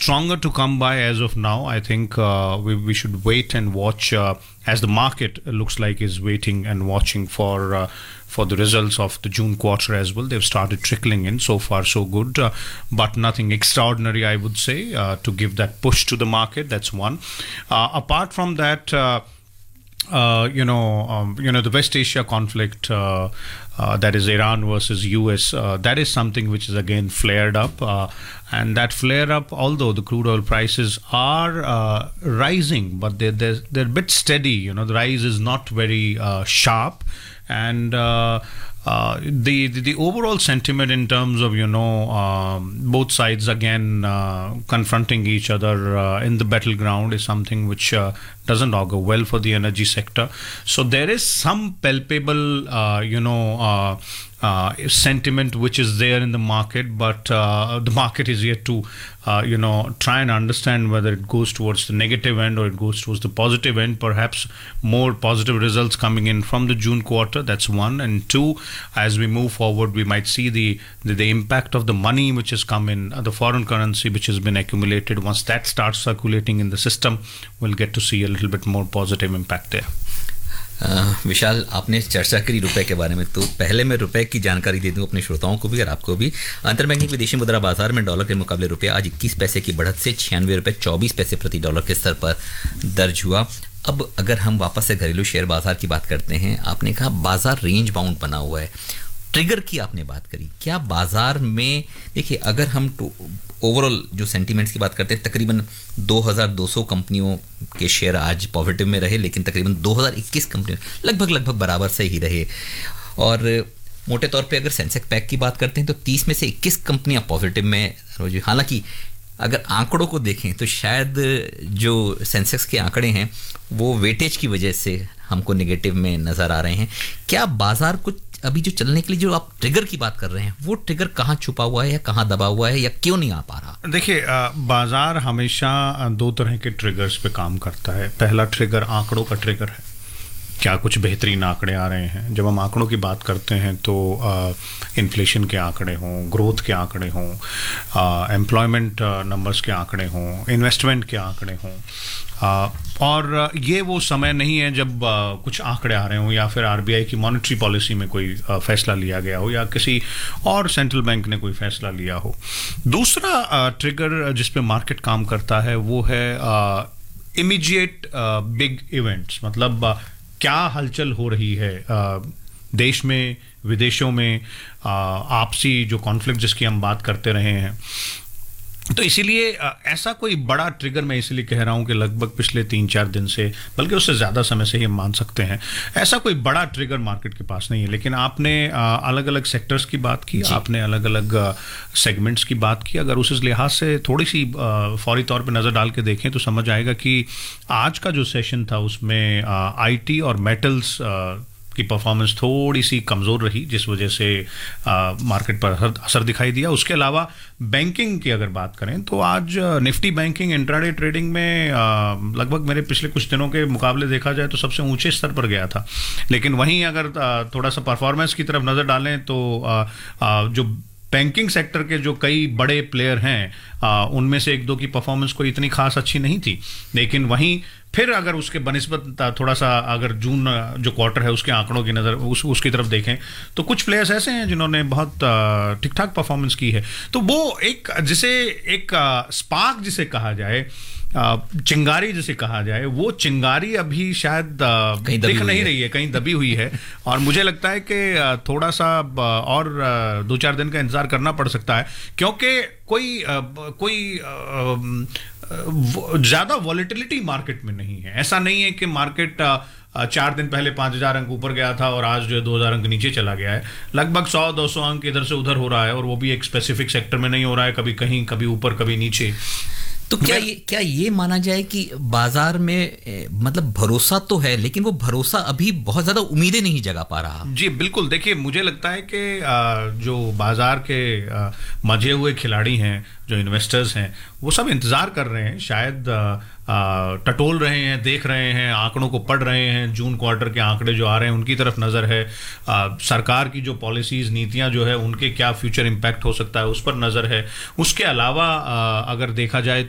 stronger to come by as of now. I think we should wait and watch as the market looks like is waiting and watching for the results of the June quarter as well. They've started trickling in. So far, so good, but nothing extraordinary, I would say, to give that push to the market. That's one. Apart from that, the West Asia conflict, that is Iran versus US, that is something which is again flared up, and that flare up, although the crude oil prices are rising, but they're a bit steady. The rise is not very sharp, and the overall sentiment in terms of both sides again confronting each other in the battleground is something which doesn't augur well for the energy sector. So there is some palpable sentiment which is there in the market, but the market is yet to try and understand whether it goes towards the negative end or it goes towards the positive end. Perhaps more positive results coming in from the June quarter. That's one. And two, as we move forward, we might see the impact of the money which has come in, the foreign currency which has been accumulated. Once that starts circulating in the system, we'll get to see a little bit more positive impact there. विशाल, आपने चर्चा करी रुपए के बारे में, तो पहले मैं रुपए की जानकारी दे दूं अपने श्रोताओं को भी और आपको भी। अंतरबैंकिंग विदेशी मुद्रा बाजार में डॉलर के मुकाबले रुपए आज 21 पैसे की बढ़त से 96 रुपए 24 पैसे प्रति डॉलर के स्तर पर दर्ज हुआ। अब अगर हम वापस से घरेलू शेयर बाजार की बात करते हैं, आपने कहा बाजार रेंज बाउंड बना हुआ है, ट्रिगर की आपने बात करी, क्या बाजार में देखिए अगर हम ओवरऑल जो सेंटीमेंट्स की बात करते हैं, तकरीबन 2200 कंपनियों के शेयर आज पॉजिटिव में रहे, लेकिन तकरीबन 2021 कंपनियों लगभग बराबर से ही रहे। और मोटे तौर पे अगर सेंसेक्स पैक की बात करते हैं तो 30 में से 21 कंपनियां पॉजिटिव में। हालांकि अगर आंकड़ों को देखें तो शायद जो सेंसेक्स के आंकड़े हैं वो वेटेज की वजह से हमको नेगेटिव में नज़र आ रहे हैं। क्या बाजार कुछ अभी जो चलने के लिए जो आप ट्रिगर की बात कर रहे हैं, वो ट्रिगर कहाँ छुपा हुआ है या कहाँ दबा हुआ है या क्यों नहीं आ पा रहा? देखिए, बाजार हमेशा दो तरह के ट्रिगर्स पे काम करता है। पहला ट्रिगर आंकड़ों का ट्रिगर है, क्या कुछ बेहतरीन आंकड़े आ रहे हैं। जब हम आंकड़ों की बात करते हैं तो इन्फ्लेशन के आंकड़े हों, ग्रोथ के आंकड़े हों, एम्प्लॉयमेंट नंबर्स के आंकड़े हों, इन्वेस्टमेंट के आंकड़े हों, और ये वो समय नहीं है जब कुछ आंकड़े आ रहे हों या फिर आरबीआई की मॉनेटरी पॉलिसी में कोई फैसला लिया गया हो या किसी और सेंट्रल बैंक ने कोई फैसला लिया हो। दूसरा ट्रिगर जिस पे मार्केट काम करता है वो है इमीडिएट बिग इवेंट्स, मतलब क्या हलचल हो रही है देश में, विदेशों में, आपसी जो कॉन्फ्लिक्ट जिसकी हम बात करते रहे हैं। तो इसीलिए ऐसा कोई बड़ा ट्रिगर, मैं इसलिए कह रहा हूं कि लगभग पिछले 3-4 दिन से, बल्कि उससे ज़्यादा समय से ही हम मान सकते हैं, ऐसा कोई बड़ा ट्रिगर मार्केट के पास नहीं है। लेकिन आपने अलग अलग सेक्टर्स की बात की, आपने अलग अलग सेगमेंट्स की बात की। अगर उस लिहाज से थोड़ी सी फौरी तौर पे नज़र डाल के देखें तो समझ आएगा कि आज का जो सेशन था उसमें आईटी और मेटल्स की परफॉर्मेंस थोड़ी सी कमज़ोर रही, जिस वजह से मार्केट पर असर दिखाई दिया। उसके अलावा बैंकिंग की अगर बात करें तो आज निफ्टी बैंकिंग इंट्राडे ट्रेडिंग में लगभग मेरे पिछले कुछ दिनों के मुकाबले देखा जाए तो सबसे ऊंचे स्तर पर गया था। लेकिन वहीं अगर थोड़ा सा परफॉर्मेंस की तरफ नज़र डालें तो जो बैंकिंग सेक्टर के जो कई बड़े प्लेयर हैं उनमें से एक दो की परफॉर्मेंस कोई इतनी खास अच्छी नहीं थी। लेकिन वहीं फिर अगर उसके बनिस्बत थोड़ा सा अगर जून जो क्वार्टर है उसके आंकड़ों की नज़र उसकी तरफ देखें तो कुछ प्लेयर्स ऐसे हैं जिन्होंने बहुत ठीक ठाक परफॉर्मेंस की है। तो वो एक जिसे एक स्पार्क जिसे कहा जाए, चिंगारी जिसे कहा जाए, वो चिंगारी अभी शायद दिख नहीं रही है, कहीं दबी हुई है। और मुझे लगता है कि थोड़ा सा और 2-4 दिन का इंतजार करना पड़ सकता है, क्योंकि कोई ज़्यादा वॉलेटिलिटी मार्केट में नहीं है। ऐसा नहीं है कि मार्केट 4 दिन पहले 5000 अंक ऊपर गया था और आज जो है 2000 अंक नीचे चला गया है। लगभग 100-200 अंक इधर से उधर हो रहा है, और वो भी एक स्पेसिफिक सेक्टर में नहीं हो रहा है, कभी कहीं, कभी ऊपर, कभी नीचे। तो क्या ये माना जाए कि बाजार में मतलब भरोसा तो है, लेकिन वो भरोसा अभी बहुत ज्यादा उम्मीदें नहीं जगा पा रहा? जी बिल्कुल। देखिए, मुझे लगता है कि जो बाजार के मजे हुए खिलाड़ी हैं, जो इन्वेस्टर्स हैं, वो सब इंतज़ार कर रहे हैं, शायद टटोल रहे हैं, देख रहे हैं, आंकड़ों को पढ़ रहे हैं। जून क्वार्टर के आंकड़े जो आ रहे हैं उनकी तरफ नज़र है, सरकार की जो पॉलिसीज़, नीतियां जो है उनके क्या फ्यूचर इम्पैक्ट हो सकता है उस पर नज़र है। उसके अलावा अगर देखा जाए